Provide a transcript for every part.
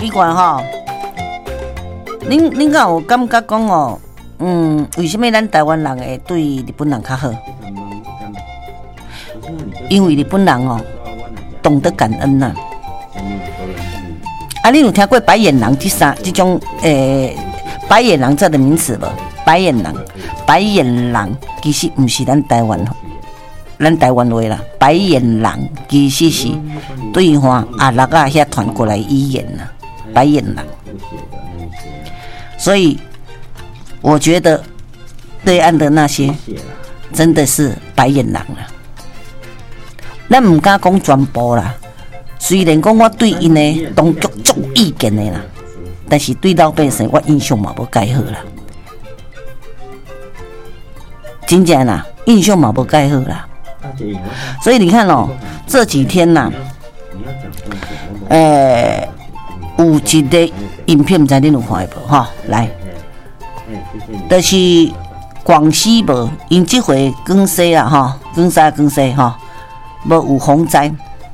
一关吼，恁敢有感觉讲哦？为什么咱台湾人会对日本人较好？因为日本人哦，懂得感恩呐。你有听过白眼狼这种白眼狼这的名词无？白眼狼其实不是咱台湾话啦。白眼狼其实是对方阿拉啊遐传过来语言呐，白眼狼。所以我觉得对岸的那些真的是白眼狼啦。咱唔敢讲全部啦，虽然讲我对因的当局足意见的啦，但是对老百姓我印象嘛无介好啦，真正啦，印象嘛无介好啦。所以你看哦，这几天呐，有一个影片，唔知恁有看无？哈，来，就是广西无，因这回广西啊，哈，广西哈。无有洪灾，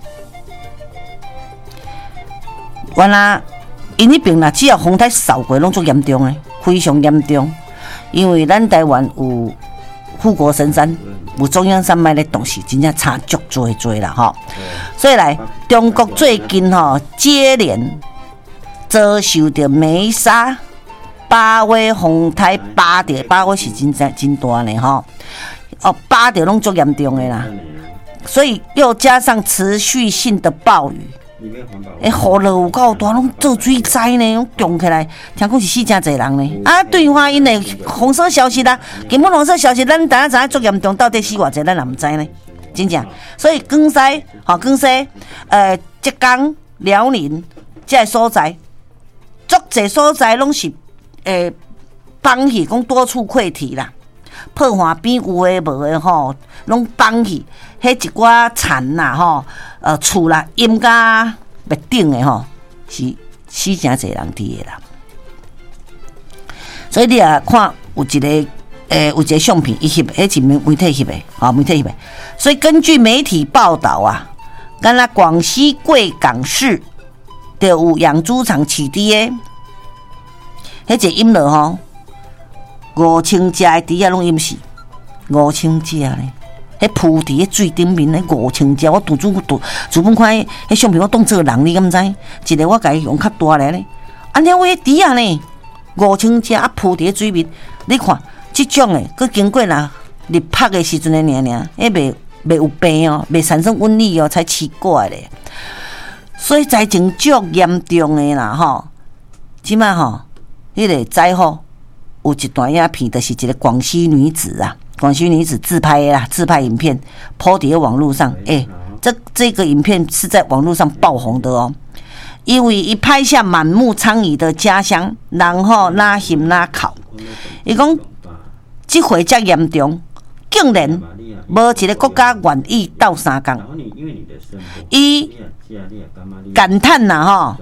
原来因迄边啦，只要风台扫过，拢足严重诶，非常严重。因为咱台湾有护国神山，有中央山脉咧东西，真正差足多啦吼。所以来，中国最近吼接连遭受到梅沙、八月风台八月是真大呢吼，八条拢足严重诶啦。所以又加上持续性的暴雨，雨落有够大，拢做水灾呢，拢强起来，听讲是死真侪人呢。对方因的红色消息啦，根本红色消息，咱大家知影足严重，到底死偌济，咱也唔知呢，真正。所以广西，浙江、辽宁这些所在，足侪所在拢是放弃，讲多处溃堤啦。破坏边有诶无诶吼，拢放去，迄一寡田啦吼，厝啦淹甲灭顶诶吼，是死真侪人伫诶啦。所以你啊看有一个相片，伊翕诶，迄是媒体翕诶，媒体翕诶。所以根据媒体报道啊，敢若广西贵港市就有养猪场起猪诶，迄个淹落吼。5000只的猪仔拢淹死，5000只咧，迄浮伫咧水顶面咧5000只，我主本看迄相片，我当做人，你敢知？一个我家用较大咧，安尼我迄猪仔呢，5000只浮伫咧水面，你看即种诶，佮经过啦日晒的时阵诶，迄袂有病哦，袂产生瘟疫哦，才奇怪咧。所以灾情足严重诶啦吼，即摆吼，迄个灾祸。有一段影片，就是一个广西女子自拍啦，自拍影片抛在网络上，这个影片是在网络上爆红的哦，因为伊拍下满目疮痍的家乡，然后哪翕哪哭，伊讲这回遮严重，竟然无一个国家愿意斗相共，伊感叹啦吼。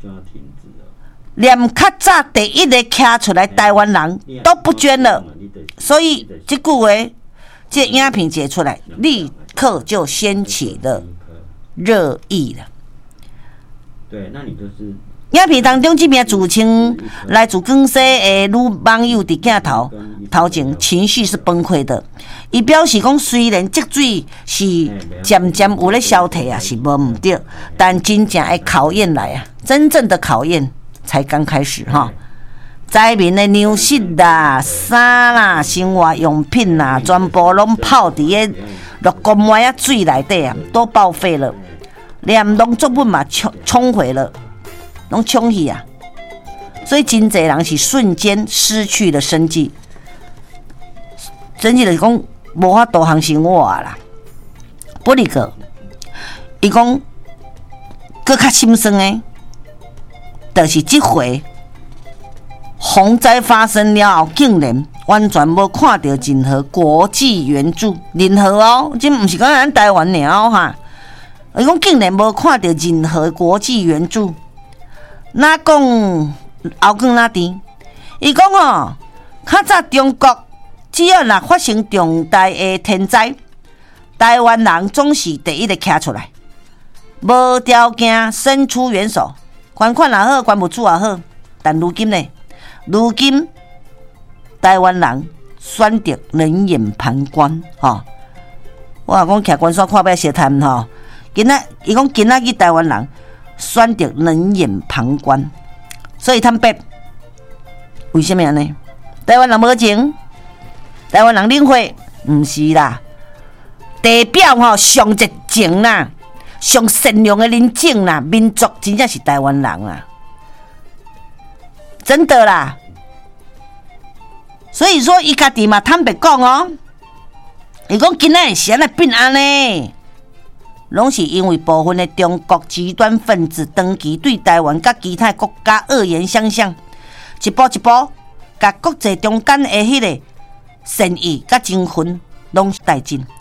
连较早第一个徛出来台湾人都不捐了，所以这句话，这影片解出来，立刻就掀起了热议了。对，那你就是影片当中，这名自称来自广西的女网友伫镜头前情绪是崩溃的。伊表示讲，虽然积水是渐渐有咧消退啊，是无唔对，但真正的考验来啊，真正的考验。才刚开始哈，灾民的粮食啦、衫啦、生活用品啦，全部拢泡伫个6公米啊水内底啊，都报废了，连农作物嘛冲毁了，拢冲去啊！所以真侪人是瞬间失去了生计，真就是讲无法度行生活啦。不过，伊讲搁较心酸诶。就是这回洪灾发生了后，竟然完全无看到任何国际援助，任何哦，这不是讲咱台湾尔哈，伊讲竟然无看到任何国际援助，哪讲后更哪甜？伊讲哦，较早中国只要若发生重大的天灾，台湾人总是第一个徛出来，无条件伸出援手。 捐款也好，捐物资也好，但如今呢？如今台湾人选择冷眼旁观，我讲徛关山看摆小谈伊讲今仔日台湾人选择冷眼旁观，所以坦白，为什么安尼？台湾人无情，台湾人领会，毋是啦。代表上热情啦，上善良的人种啦，民族真正是台湾人啊，真的啦。所以说，伊家己嘛坦白讲伊讲今仔是安尼变安尼，拢是因为部分的中国极端分子长期对台湾甲其他国家恶言相向，一步一步，甲国际中间的迄个善意甲情分拢带尽，